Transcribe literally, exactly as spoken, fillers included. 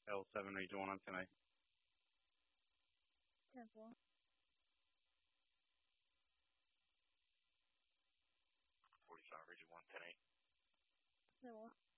L seven Region one on tonight. ten four. forty-five Region one, ten eight. ten one.